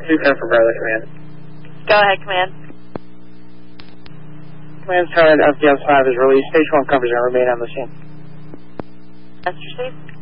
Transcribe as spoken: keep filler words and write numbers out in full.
two ten for Bradley Command. Go ahead, Command. Command, Tower F D S five is released. Station one covers and remain on the scene. Master Chief.